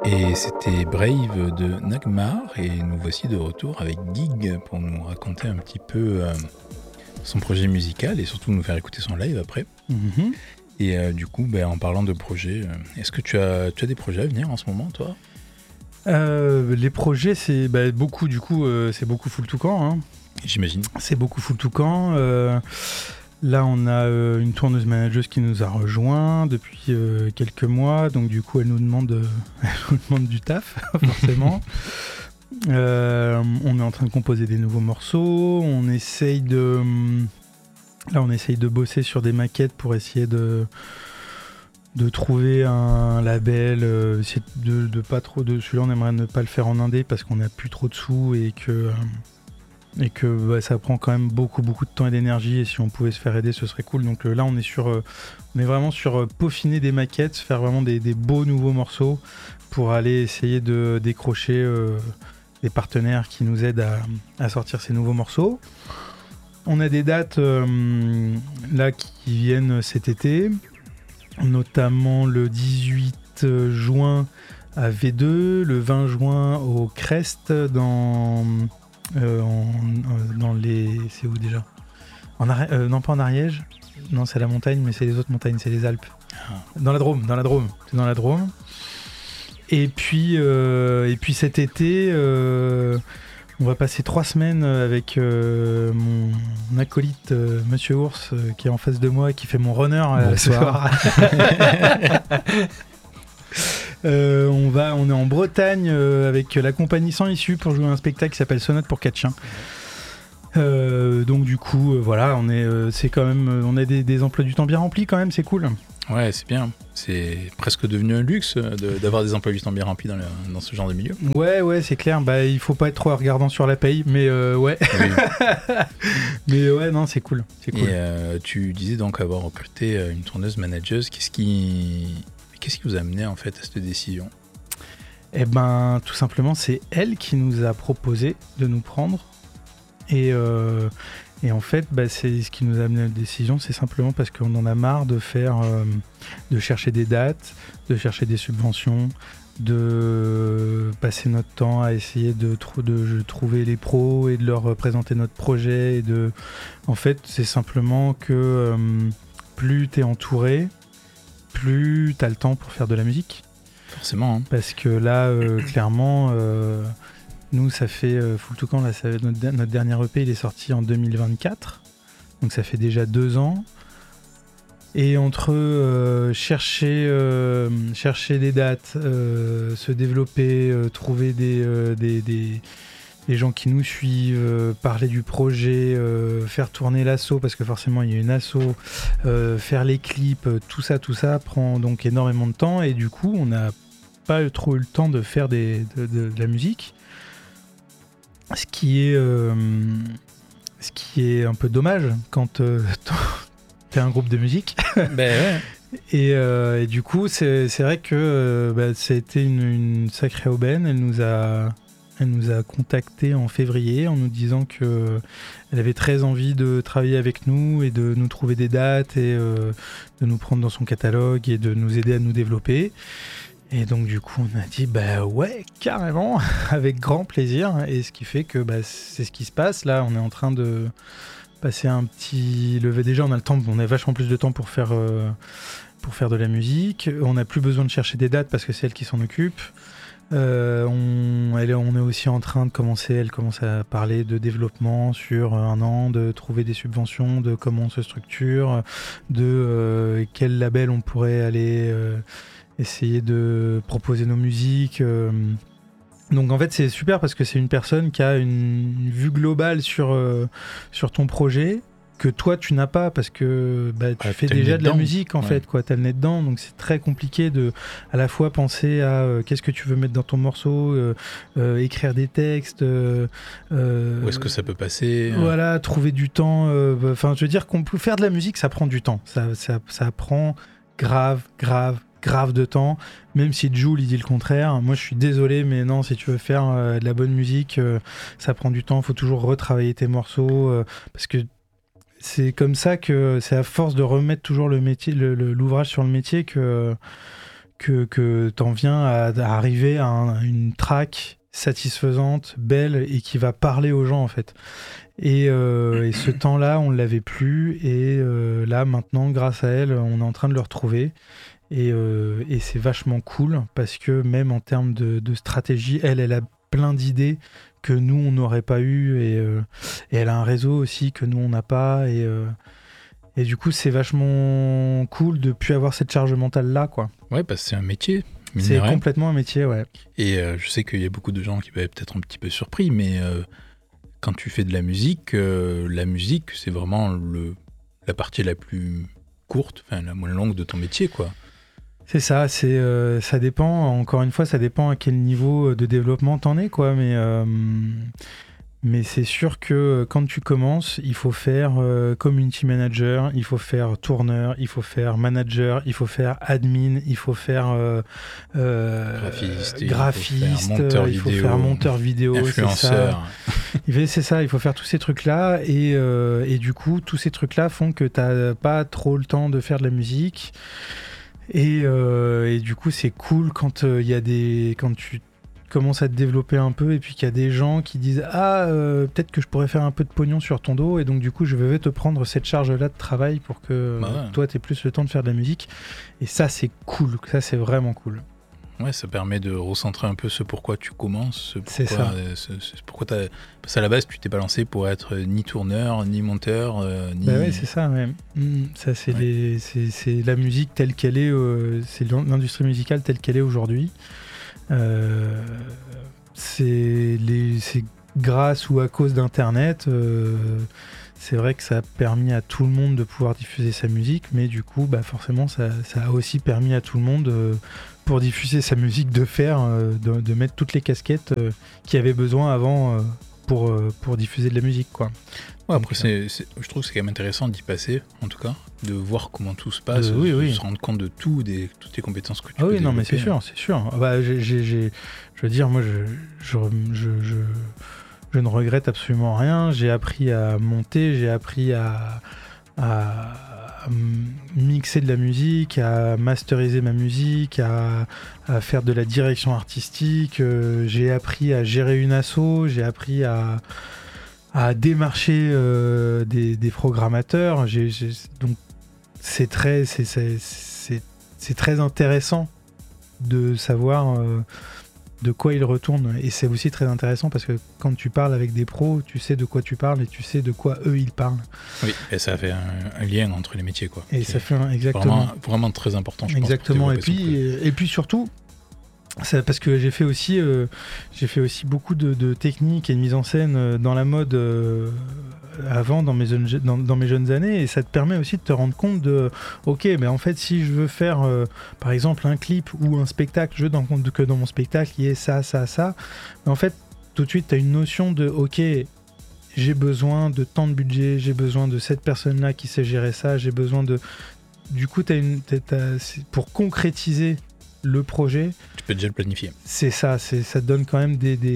Et c'était Brave de Nagmar, et nous voici de retour avec Gig pour nous raconter un petit peu son projet musical et surtout nous faire écouter son live après. Mhm. Et du coup, en parlant de projets, est-ce que tu as des projets à venir en ce moment, toi ? Les projets, c'est beaucoup, du coup, c'est beaucoup Full Toucan. Hein. J'imagine. C'est beaucoup Full Toucan. Là, on a une tourneuse manageuse qui nous a rejoint depuis quelques mois. Donc, du coup, elle nous demande du taf, forcément. On est en train de composer des nouveaux morceaux. On essaye de bosser sur des maquettes pour essayer de trouver un label, de pas trop de celui-là, on aimerait ne pas le faire en indé parce qu'on n'a plus trop de sous et que ça prend quand même beaucoup de temps et d'énergie, et si on pouvait se faire aider ce serait cool. Donc là on est vraiment sur peaufiner des maquettes, faire vraiment des beaux nouveaux morceaux pour aller essayer de décrocher des partenaires qui nous aident à sortir ces nouveaux morceaux. On a des dates là qui viennent cet été, notamment le 18 juin à V2, le 20 juin au Crest dans les... C'est où déjà non, pas en Ariège, non, c'est la montagne, mais c'est les autres montagnes, c'est les Alpes. Dans la Drôme, c'est dans la Drôme. Et puis cet été, on va passer 3 semaines avec mon acolyte Monsieur Ours qui est en face de moi et qui fait mon runner ce soir. On est en Bretagne avec la compagnie Sans Issue pour jouer à un spectacle qui s'appelle Sonate pour 4 chiens. Donc du coup, voilà, c'est quand même, on a des emplois du temps bien remplis quand même, c'est cool. Ouais, c'est bien. C'est presque devenu un luxe d'avoir des emplois du temps bien remplis dans ce genre de milieu. Ouais, c'est clair. Il faut pas être trop regardant sur la paye, mais ouais. Oui. Mais ouais, non, c'est cool. Et tu disais donc avoir recruté une tourneuse manageuse. Qu'est-ce qui vous a amené en fait à cette décision ? Tout simplement, c'est elle qui nous a proposé de nous prendre. Et en fait, c'est ce qui nous a amené à la décision, c'est simplement parce qu'on en a marre de chercher des dates, de chercher des subventions, de passer notre temps à essayer de trouver les pros et de leur présenter notre projet. En fait, c'est simplement que plus t'es entouré, plus t'as le temps pour faire de la musique. Forcément. Hein. Parce que là, clairement... Nous, ça fait Full Toucan, là, notre dernier EP, il est sorti en 2024. Donc ça fait déjà 2 ans. Et entre chercher des dates, se développer, trouver des gens qui nous suivent, parler du projet, faire tourner l'asso, parce que forcément il y a une asso, faire les clips, tout ça prend donc énormément de temps. Et du coup, on n'a pas trop eu le temps de faire de la musique. Ce qui est un peu dommage quand t'es un groupe de musique. Ouais. Et du coup, c'est vrai que ça a été une sacrée aubaine. Elle nous a contactés en février en nous disant qu'elle avait très envie de travailler avec nous et de nous trouver des dates et de nous prendre dans son catalogue et de nous aider à nous développer. Et donc du coup on a dit ouais, carrément, avec grand plaisir. Et ce qui fait que c'est ce qui se passe. Là on est en train de passer un petit lever. Déjà on a le temps, on a vachement plus de temps pour faire de la musique. On n'a plus besoin de chercher des dates parce que c'est elle qui s'en occupe. On est aussi en train elle commence à parler de développement sur 1 an, de trouver des subventions, de comment on se structure, de quel label on pourrait aller... essayer de proposer nos musiques. Donc en fait c'est super parce que c'est une personne qui a une vue globale sur ton projet que toi tu n'as pas parce que tu fais déjà de la musique en fait, quoi. T'as le nez dedans, donc c'est très compliqué de à la fois penser à qu'est-ce que tu veux mettre dans ton morceau, écrire des textes, où est-ce que ça peut passer, voilà, trouver du temps. Je veux dire qu'on peut faire de la musique, ça prend du temps, ça prend grave de temps, même si Jul il dit le contraire. Moi je suis désolé, mais non, si tu veux faire de la bonne musique, ça prend du temps, faut toujours retravailler tes morceaux, parce que c'est comme ça que c'est à force de remettre toujours le métier, l'ouvrage sur le métier que que t'en viens à arriver à une track satisfaisante, belle et qui va parler aux gens en fait. Et ce temps-là, on ne l'avait plus. Et là, maintenant, grâce à elle, on est en train de le retrouver. Et c'est vachement cool parce que même en termes de stratégie, elle a plein d'idées que nous, on n'aurait pas eu. Et elle a un réseau aussi que nous, on n'a pas. Et du coup, c'est vachement cool de ne plus avoir cette charge mentale-là, quoi. Ouais, parce que c'est un métier. C'est complètement un métier, ouais. Et je sais qu'il y a beaucoup de gens qui peuvent être peut-être un petit peu surpris, mais quand tu fais de la musique, c'est vraiment la partie la plus courte, enfin la moins longue de ton métier, quoi. C'est ça, ça dépend, encore une fois, ça dépend à quel niveau de développement t'en es, quoi, mais c'est sûr que quand tu commences, il faut faire community manager, il faut faire tourneur, il faut faire manager, il faut faire admin, il faut faire graphiste, il faut faire monteur vidéo, influenceur. C'est ça, il faut faire tous ces trucs-là et du coup, tous ces trucs-là font que t'as pas trop le temps de faire de la musique et du coup, c'est cool quand quand tu commence à te développer un peu et puis qu'il y a des gens qui disent peut-être que je pourrais faire un peu de pognon sur ton dos et donc du coup je vais te prendre cette charge là de travail pour que toi t'aies plus le temps de faire de la musique et ça c'est cool, ça c'est vraiment cool. Ouais, ça permet de recentrer un peu ce pourquoi tu commences, c'est ça. Pourquoi parce qu'à la base tu t'es pas lancé pour être ni tourneur, ni monteur, ni... Bah ouais, c'est ça, ouais. Ça c'est la musique telle qu'elle est, c'est l'industrie musicale telle qu'elle est aujourd'hui. C'est grâce ou à cause d'internet, c'est vrai que ça a permis à tout le monde de pouvoir diffuser sa musique, mais du coup forcément ça a aussi permis à tout le monde pour diffuser sa musique de mettre toutes les casquettes qu'il y avait besoin avant pour diffuser de la musique, quoi. Ouais, après, je trouve que c'est quand même intéressant d'y passer, en tout cas, de voir comment tout se passe, de se rendre compte de toutes les compétences que tu peux développer. Non, mais c'est sûr. Je veux dire, moi, je ne regrette absolument rien. J'ai appris à monter, j'ai appris à mixer de la musique, à masteriser ma musique, à faire de la direction artistique. J'ai appris à gérer une asso, j'ai appris à démarcher des programmateurs. Donc c'est très intéressant de savoir de quoi ils retournent. Et c'est aussi très intéressant parce que quand tu parles avec des pros, tu sais de quoi tu parles et tu sais de quoi eux ils parlent. Oui, et ça fait un lien entre les métiers, quoi. Et ça fait exactement. Vraiment très important, je exactement. pense. Et puis surtout, parce que j'ai fait aussi beaucoup de techniques et de mise en scène dans la mode avant, dans mes jeunes années, et ça te permet aussi de te rendre compte de mais en fait si je veux faire par exemple un clip ou un spectacle, je veux que dans mon spectacle il y ait ça, mais en fait tout de suite tu as une notion de j'ai besoin de tant de budget, j'ai besoin de cette personne là qui sait gérer ça, j'ai besoin de... Du coup pour concrétiser le projet, tu peux déjà le planifier. C'est ça, ça te donne quand même des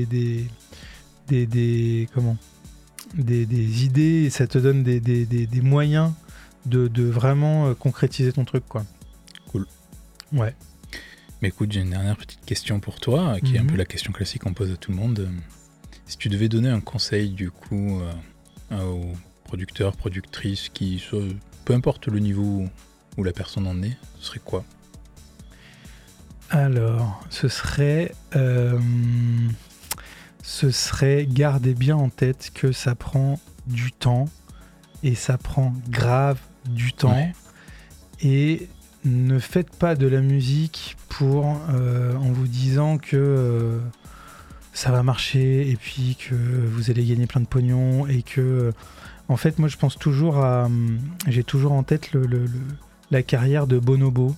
idées, et ça te donne des moyens de vraiment concrétiser ton truc, quoi. Cool. Ouais. Mais écoute, j'ai une dernière petite question pour toi, qui est un peu la question classique qu'on pose à tout le monde. Si tu devais donner un conseil, du coup, aux producteurs, productrices, peu importe le niveau où la personne en est, ce serait quoi ? Alors, ce serait garder bien en tête que ça prend du temps, et ça prend grave du temps. Ouais. Et ne faites pas de la musique en vous disant que ça va marcher et puis que vous allez gagner plein de pognon et que... En fait, moi, je pense toujours j'ai toujours en tête la carrière de Bonobo.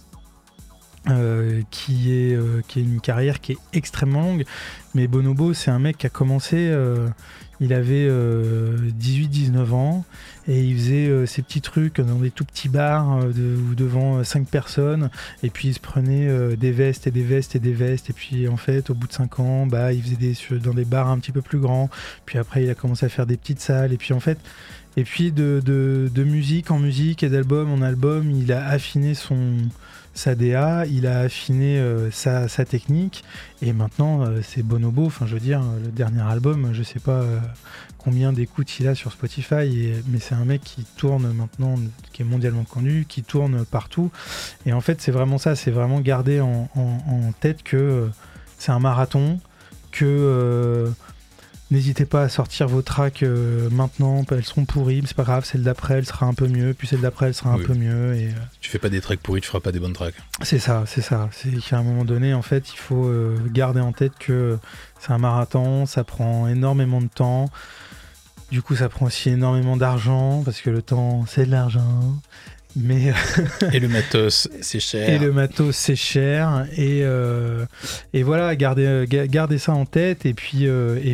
Qui est une carrière qui est extrêmement longue, mais Bonobo c'est un mec qui a commencé Il avait 18-19 ans et il faisait ses petits trucs dans des tout petits bars ou devant 5 personnes. Et puis il se prenait des vestes et des vestes et des vestes. Et puis en fait, au bout de 5 ans, il faisait dans des bars un petit peu plus grands. Puis après, il a commencé à faire des petites salles. Et puis en fait, de musique en musique et d'album en album, il a affiné sa DA, il a affiné sa technique, et maintenant c'est bonobo. Enfin, je veux dire, le dernier album, je sais pas combien d'écoutes il a sur Spotify, mais c'est un mec qui tourne maintenant, qui est mondialement connu, qui tourne partout. Et en fait, c'est vraiment ça, c'est vraiment garder en tête que c'est un marathon, que n'hésitez pas à sortir vos tracks maintenant, elles seront pourries, mais c'est pas grave, celle d'après elle sera un peu mieux, puis celle d'après elle sera un peu mieux. Et, tu fais pas des tracks pourris, tu feras pas des bonnes tracks. C'est ça. C'est qu'à un moment donné, en fait, il faut garder en tête que c'est un marathon, ça prend énormément de temps. Du coup, ça prend aussi énormément d'argent, parce que le temps, c'est de l'argent. Mais et le matos, c'est cher. Et voilà, gardez ça en tête, et puis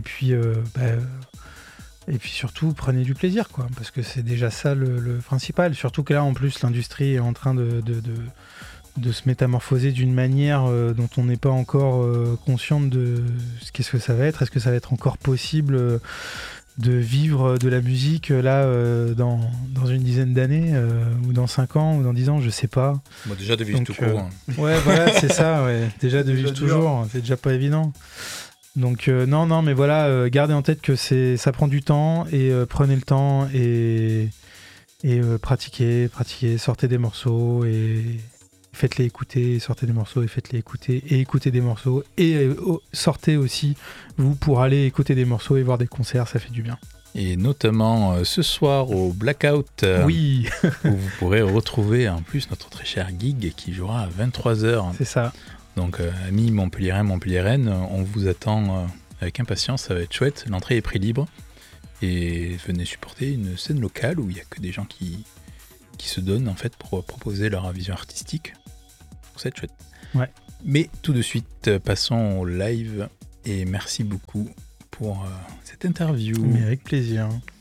surtout prenez du plaisir, quoi, parce que c'est déjà ça le principal. Surtout que là, en plus, l'industrie est en train de se métamorphoser d'une manière dont on n'est pas encore conscient de qu'est-ce que ça va être. Est-ce que ça va être encore possible de vivre de la musique là dans une dizaine d'années ou dans 5 ans ou dans 10 ans, je sais pas. Bon, déjà de vivre tout court. Ouais, voilà, c'est ça, ouais. Déjà de vivre toujours, c'est déjà pas évident. Donc non, mais voilà, gardez en tête que ça prend du temps, et prenez le temps et pratiquez, sortez des morceaux et faites-les écouter, sortez des morceaux et faites-les écouter, et écoutez des morceaux, et sortez aussi, vous, pour aller écouter des morceaux et voir des concerts, ça fait du bien. Et notamment ce soir au Blackout, oui. où vous pourrez retrouver en plus notre très cher Gig qui jouera à 23h. C'est ça. Donc amis montpelliérains, montpelliéraines, on vous attend avec impatience, ça va être chouette, l'entrée est prix libre. Et venez supporter une scène locale où il n'y a que des gens qui se donnent en fait pour proposer leur vision artistique. C'est chouette. Ouais. Mais tout de suite, passons au live, et merci beaucoup pour cette interview. Mais avec plaisir.